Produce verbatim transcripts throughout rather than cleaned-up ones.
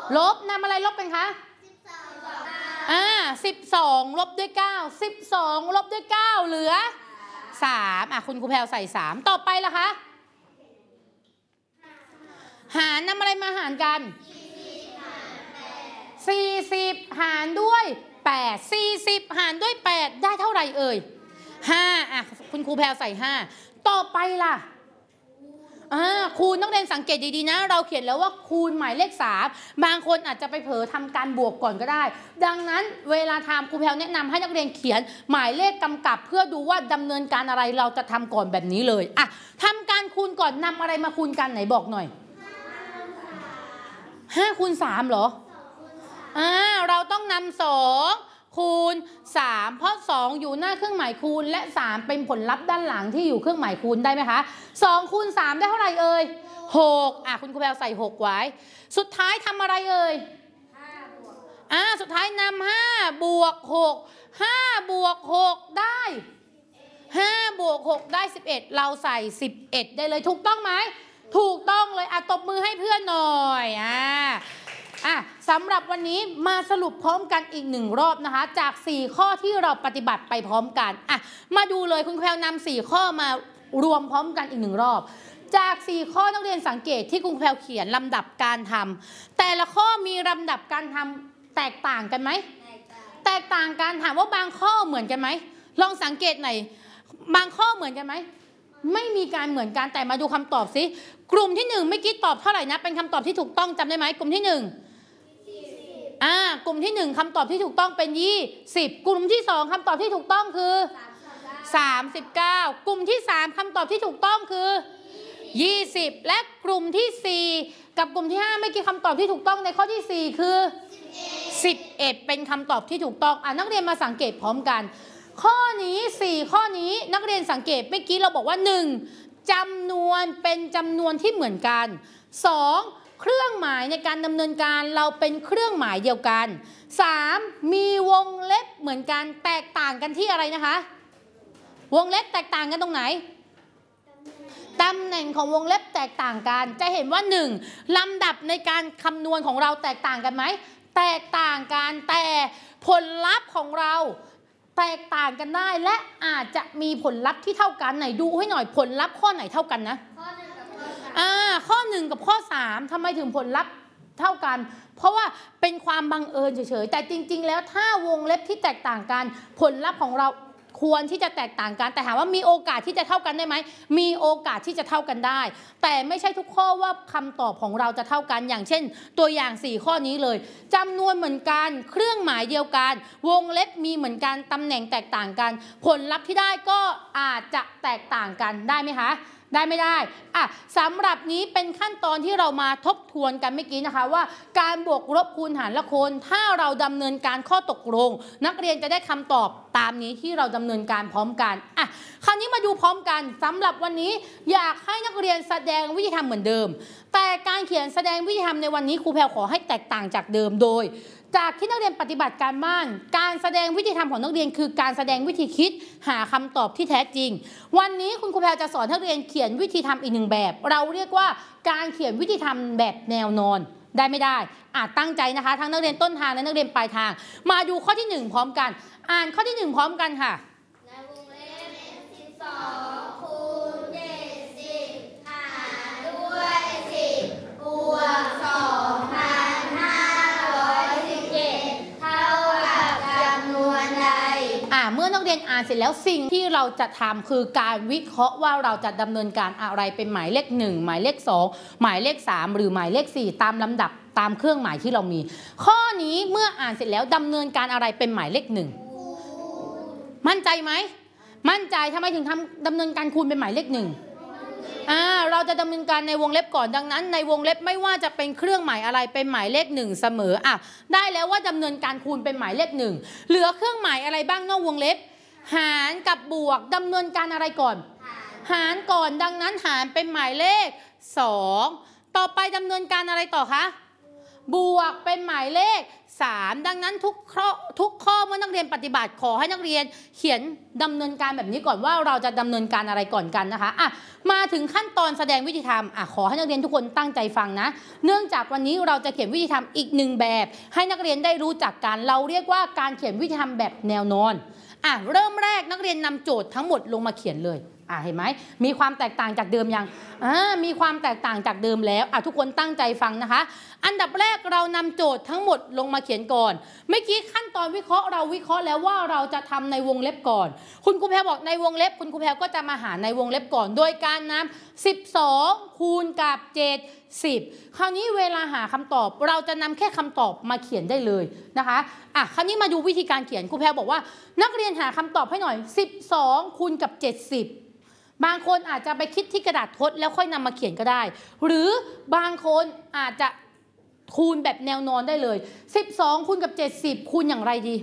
ลบนำอะไรลบเป็นคะอ่าสิบสองลบด้วยเก้าสิบสองลบด้วยเก้าเหลือสามอ่ะคุณครูแพรวใส่สามต่อไปล่ะคะหารนำอะไรมาหารกันสี่สิบหารด้วยแปดสี่สิบหารด้วยแปดได้เท่าไหร่เอ่ยห้าอ่ะคุณครูแพรวใส่ห้าต่อไปล่ะอ่าคูณต้องเรียนสังเกตดีๆนะเราเขียนแล้วว่าคูณหมายเลขสามบางคนอาจจะไปเผลอทำการบวกก่อนก็ได้ดังนั้นเวลาทำครูแพรวแนะนำให้นักเรียนเขียนหมายเลขกำกับเพื่อดูว่าดำเนินการอะไรเราจะทำก่อนแบบนี้เลยอ่ะทำการคูณก่อนนำอะไรมาคูณกันไหนบอกหน่อยห้าคูณสามเหรออ่าเราต้องนำสองคูณสามเพราะสองอยู่หน้าเครื่องหมายคูณและสามเป็นผลลัพธ์ด้านหลังที่อยู่เครื่องหมายคูณได้ไหมคะสองคูณสามได้เท่าไหร่เอ่ยหกอ่ะคุณครูแพรวใส่หกไว้สุดท้ายทำอะไรเอ่ยอ่าสุดท้ายนำห้าบวกหกห้าบวกหกได้ห้าบวกหกได้สิบเอ็ดเราใส่สิบเอ็ดได้เลยถูกต้องไหมถูกต้องเลยอ่ะตบมือให้เพื่อนหน่อยอ่าอ่ะสำหรับวันนี้มาสรุปพร้อมกันอีกหนึ่งรอบนะคะจากสี่ข้อที่เราปฏิบัติไปพร้อมกันอ่ะมาดูเลยคุณแพรวนำสี่ข้อมารวมพร้อมกันอีกหนึ่งรอบจากสี่ข้อนักเรียนสังเกตที่คุณแพรวเขียนลำดับการทำแต่ละข้อมีลำดับการทำแตกต่างกันไหมแตกต่างกันถามว่าบางข้อเหมือนกันไหมลองสังเกตหน่อยบางข้อเหมือนกันไหมไม่มีการเหมือนกันแต่มาดูคำตอบสิกลุ่มที่หนึ่งไม่คิดตอบเท่าไหร่นะเป็นคำตอบที่ถูกต้องจำได้ไหมกลุ่มที่หนึ่งอ่ากลุ่มที่หนึ่งคำตอบที่ถูกต้องเป็นยี่สิบกลุ่มที่สองคำตอบที่ถูกต้องคือสามสิบเก้ากลุ่มที่สามคำตอบที่ถูกต้องคือยี่สิบและกลุ่มที่สี่กับกลุ่มที่ห้าไม่กี่คำตอบที่ถูกต้องในข้อที่สี่คือสิบเอ็ดเป็นคำตอบที่ถูกต้องอ่ะนักเรียนมาสังเกตพร้อมกันข้อนี้สี่ข้อนี้นักเรียนสังเกตเมื่อกี้เราบอกว่าหนึ่งจำนวนเป็นจำนวนที่เหมือนกันสองเครื่องหมายในการดำเนินการเราเป็นเครื่องหมายเดียวกันสามมีวงเล็บเหมือนกันแตกต่างกันที่อะไรนะคะวงเล็บแตกต่างกันตรงไหนตำแหน่งของวงเล็บแตกต่างกันจะเห็นว่าหนึ่งลำดับในการคำนวณของเราแตกต่างกันไหมแตกต่างกันแต่ผลลัพธ์ของเราแตกต่างกันได้และอาจจะมีผลลัพธ์ที่เท่ากันไหนดูให้หน่อยผลลัพธ์ข้อไหนเท่ากันนะอ่าข้อหนึ่งกับข้อสามทำไมถึงผลลัพธ์เท่ากันเพราะว่าเป็นความบังเอิญเฉยๆแต่จริงๆแล้วถ้าวงเล็บที่แตกต่างกันผลลัพธ์ของเราควรที่จะแตกต่างกันแต่ถามว่ามีโอกาสที่จะเท่ากันได้ไหมมีโอกาสที่จะเท่ากันได้แต่ไม่ใช่ทุกข้อว่าคำตอบของเราจะเท่ากันอย่างเช่นตัวอย่างสี่ข้อนี้เลยจำนวนเหมือนกันเครื่องหมายเดียวกันวงเล็บมีเหมือนกันตำแหน่งแตกต่างกันผลลัพธ์ที่ได้ก็อาจจะแตกต่างกันได้ไหมคะได้ไม่ได้อ่ะสำหรับนี้เป็นขั้นตอนที่เรามาทบทวนกันเมื่อกี้นะคะว่าการบวกลบคูณหารและคูณถ้าเราดำเนินการข้อตกลงนักเรียนจะได้คำตอบตามนี้ที่เราดำเนินการพร้อมกันอ่ะคราวนี้มาดูพร้อมกันสำหรับวันนี้อยากให้นักเรียนแสดงวิธีทำเหมือนเดิมแต่การเขียนแสดงวิธีทำในวันนี้ครูแพรขอให้แตกต่างจากเดิมโดยจากที่นักเรียนปฏิบัติการบ้านการแสดงวิธีทำของนักเรียนคือการแสดงวิธีคิดหาคำตอบที่แท้จริงวันนี้คุณครูแพรจะสอนนักเรียนเขียนวิธีทำอีกหนึ่งแบบเราเรียกว่าการเขียนวิธีทำแบบแนวนอนได้ไม่ได้อาจตั้งใจนะคะทั้งนักเรียนต้นทางและนักเรียนปลายทางมาดูข้อที่หนึ่งพร้อมกันอ่านข้อที่หนึ่งพร้อมกันค่ะในวงเล็บสิบสองคูณเจ็ดสิบหารด้วยสิบบวกสองพันห้าร้อยสิบเจ็ดเท่ากับจำนวนใดอ่าเมื่อนักเรียนอ่านเสร็จแล้วสิ่งที่เราจะทำคือการวิเคราะห์ว่าเราจะดำเนินการอะไรเป็นหมายเลขหนึ่งหมายเลขสองหมายเลขสามหรือหมายเลขสี่ตามลำดับตามเครื่องหมายที่เรามีข้อนี้เมื่ออ่านเสร็จแล้วดำเนินการอะไรเป็นหมายเลขหนึ่งมั่นใจไหมมั่นใจทำไมถึงทำดำเนินการคูณเป็นหมายเลขหนึ่งอ่าเราจะดำเนินการในวงเล็บก่อนดังนั้นในวงเล็บไม่ว่าจะเป็นเครื่องหมายอะไรเป็นหมายเลขหนึ่งเสมออ่ะได้แล้วว่าดำเนินการคูณเป็นหมายเลขหนึ่งเหลือเครื่องหมายอะไรบ้างนอกวงเล็บหารกับบวกดำเนินการอะไรก่อนหารก่อนดังนั้นหารเป็นหมายเลขสองต่อไปดำเนินการอะไรต่อคะบวกเป็นหมายเลขสามดังนั้นทุกข้อทุกข้อเมื่อนักเรียนปฏิบัติขอให้นักเรียนเขียนดำเนินการแบบนี้ก่อนว่าเราจะดำเนินการอะไรก่อนกันนะคะอ่ะมาถึงขั้นตอนแสดงวิธีทำอ่ะขอให้นักเรียนทุกคนตั้งใจฟังนะเนื่องจากวันนี้เราจะเขียนวิธีทำอีกหนึ่งแบบให้นักเรียนได้รู้จักกันเราเรียกว่าการเขียนวิธีทำแบบแนวนอนอ่ะเริ่มแรกนักเรียนนำโจทย์ทั้งหมดลงมาเขียนเลยอ่ะเห็นไหมมีความแตกต่างจากเดิมยังอ่ามีความแตกต่างจากเดิมแล้วอ่ะทุกคนตั้งใจฟังนะคะอันดับแรกเรานำโจทย์ทั้งหมดลงมาเขียนก่อนเมื่อกี้ขั้นตอนวิเคราะห์เราวิเคราะห์แล้วว่าเราจะทำในวงเล็บก่อนคุณครูแพรบอกในวงเล็บคุณครูแพรก็จะมาหาในวงเล็บก่อนโดยการนำสิบสองคูณกับเจ็ด สิบคราวนี้เวลาหาคำตอบเราจะนำแค่คำตอบมาเขียนได้เลยนะคะอ่ะคราวนี้มาดูวิธีการเขียนครูแพรบอกว่านักเรียนหาคำตอบให้หน่อยสิบสองคูณกับเจ็ดสิบบางคนอาจจะไปคิดที่กระดาษทดแล้วค่อยนำมาเขียนก็ได้หรือบางคนอาจจะคูณแบบแนวนอนได้เลยสิบสองคูณกับเจ็ดสิบคูณอย่างไรดี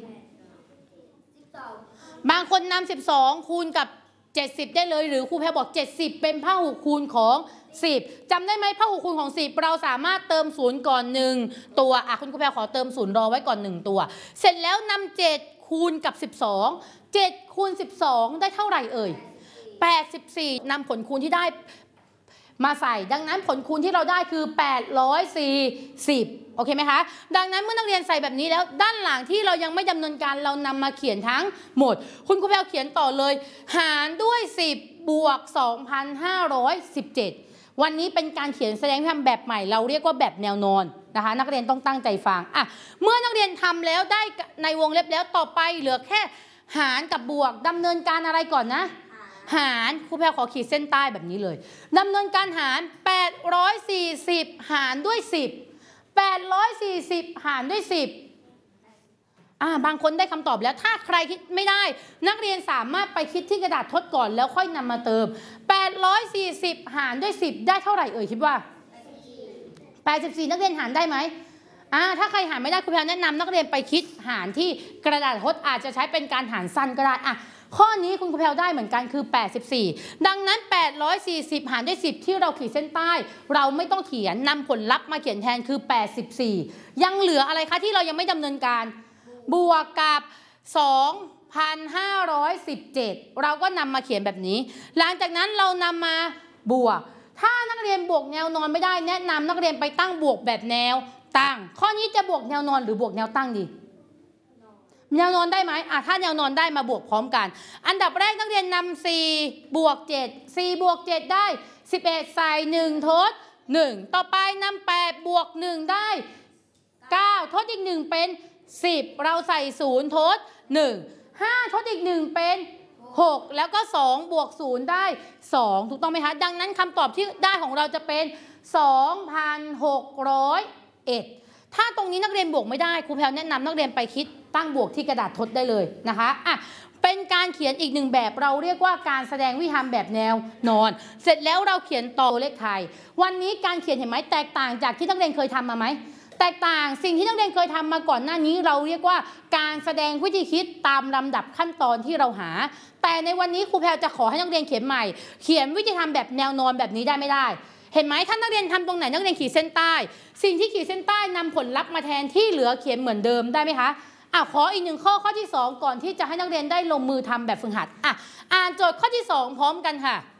บางคนนำสิบสองคูณกับเจ็ดสิบได้เลยหรือครูแพรบอกเจ็ดสิบเป็นพหูคูณของสิบจำได้ไหมพหูคูณของสิบเราสามารถเติมศูนย์ก่อนหนึ่งตัวอ่ะคุณครูแพรขอเติมศูนย์รอไว้ก่อนหนึ่งตัวเสร็จแล้วนำเจ็ดคูณกับสิบสอง เจ็ดคูณสิบสองได้เท่าไหร่เอ่ยแปดสิบสี่นำผลคูณที่ได้มาใส่ดังนั้นผลคูณที่เราได้คือแปดร้อยสี่สิบโอเคไหมคะดังนั้นเมื่อนักเรียนใส่แบบนี้แล้วด้านหลังที่เรายังไม่ดำเนินการเรานำมาเขียนทั้งหมดคุณครูแพรเขียนต่อเลยหารด้วยสิบบวก สองพันห้าร้อยสิบเจ็ด วันนี้เป็นการเขียนแสดงวิธีทำแบบใหม่เราเรียกว่าแบบแนวนอนนะคะนักเรียนต้องตั้งใจฟังอ่ะเมื่อนักเรียนทำแล้วได้ในวงเล็บแล้วต่อไปเหลือแค่หารกับบวกดำเนินการอะไรก่อนนะหารครูแพรขอขีดเส้นใต้แบบนี้เลยดำเนินการหารแปดร้อยสี่สิบหารด้วยสิบ แปดร้อยสี่สิบหารด้วยสิบอ่าบางคนได้คำตอบแล้วถ้าใครคิดไม่ได้นักเรียนสามารถไปคิดที่กระดาษทดก่อนแล้วค่อยนำมาเติมแปดร้อยสี่สิบหารด้วยสิบได้เท่าไหร่เอ่ยคิดว่าแปดสิบสี่นักเรียนหารได้ไหมอ่าถ้าใครหารไม่ได้ครูแพรแนะนำนักเรียนไปคิดหารที่กระดาษทดอาจจะใช้เป็นการหารสั้นก็ได้อ่ะข้อนี้คุณครูแพรได้เหมือนกันคือแปดสิบสี่ดังนั้นแปดร้อยสี่สิบหารด้วยสิบที่เราขีดเส้นใต้เราไม่ต้องเขียนนำผลลัพธ์มาเขียนแทนคือแปดสิบสี่ยังเหลืออะไรคะที่เรายังไม่ดำเนินการบวกกับ สองพันห้าร้อยสิบเจ็ด เราก็นำมาเขียนแบบนี้หลังจากนั้นเรานำมาบวกถ้านักเรียนบวกแนวนอนไม่ได้แนะนำนักเรียนไปตั้งบวกแบบแนวตั้งข้อนี้จะบวกแนวนอนหรือบวกแนวตั้งดีแนวนอนได้ไหมอ่ะถ้าแนวนอนได้มาบวกพร้อมกันอันดับแรกนักเรียนนำสี่บวกเจ็ด สี่บวกเจ็ดได้สิบเอ็ดใส่หนึ่งทดหนึ่งต่อไปนำแปดบวกหนึ่งได้เก้าทดอีกหนึ่งเป็นสิบเราใส่ศูนย์ทดหนึ่ง ห้าทดอีกหนึ่งเป็นหกแล้วก็สองบวกศูนย์ได้สองถูกต้องไหมคะดังนั้นคำตอบที่ได้ของเราจะเป็น สองพันหกร้อยเอ็ด ถ้าตรงนี้นักเรียนบวกไม่ได้ครูแพรแนะนำนักเรียนไปคิดตั้งบวกที่กระดาษทดได้เลยนะคะอ่ะเป็นการเขียนอีกหนึ่งแบบเราเรียกว่าการแสดงวิธีทำแบบแนวนอนเสร็จแล้วเราเขียนต่อเลขไทยวันนี้การเขียนเห็นไหมแตกต่างจากที่นักเรียนเคยทำมาไหมแตกต่างสิ่งที่นักเรียนเคยทำมาก่อนหน้านี้เราเรียกว่าการแสดงวิธีคิดตามลำดับขั้นตอนที่เราหาแต่ในวันนี้ครูแพรจะขอให้นักเรียนเขียนใหม่เขียนวิธีทำแบบแนวนอนแบบนี้ได้ไม่ได้เห็นไหมถ้านักเรียนทำตรงไหนนักเรียนขีดเส้นใต้สิ่งที่ขีดเส้นใต้นำผลลัพธ์มาแทนที่เหลือเขียนเหมือนเดิมได้ไหมคะอ่ะขออีกหนึ่งข้อข้อที่สองก่อนที่จะให้นักเรียนได้ลงมือทำแบบฝึกหัดอ่ะอ่านโจทย์ข้อที่สองพร้อมกันค่ะ